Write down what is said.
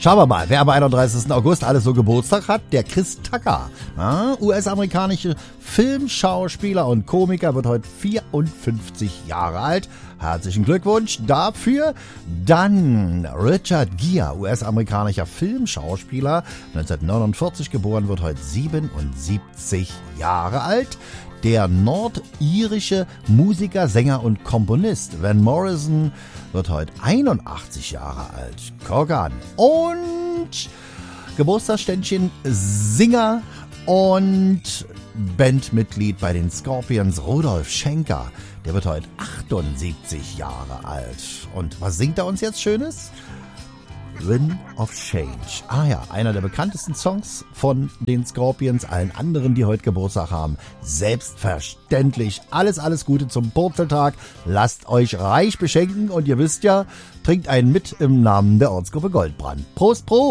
Schauen wir mal, wer am 31. August alles so Geburtstag hat. Der Chris Tucker, US-amerikanische Filmschauspieler und Komiker, wird heute 54 Jahre alt. Herzlichen Glückwunsch dafür. Dann Richard Gere, US-amerikanischer Filmschauspieler, 1949 geboren, wird heute 77 Jahre alt. Der nordirische Musiker, Sänger und Komponist Van Morrison wird heute 81 Jahre alt. Korgan. Und Geburtstagsständchen, Singer und Bandmitglied bei den Scorpions, Rudolf Schenker. Der wird heute 78 Jahre alt. Und was singt er uns jetzt Schönes? Wind of Change. Ah ja, einer der bekanntesten Songs von den Scorpions, allen anderen, die heute Geburtstag haben. Selbstverständlich. Alles Gute zum Purzeltag. Lasst euch reich beschenken und ihr wisst ja, trinkt einen mit im Namen der Ortsgruppe Goldbrand. Prost, Prost!